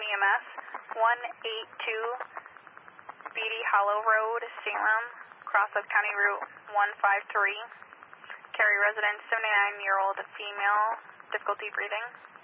EMS, 182 Beatty Hollow Road, Salem, cross of County Route 153. Cary resident, 79-year-old female, difficulty breathing.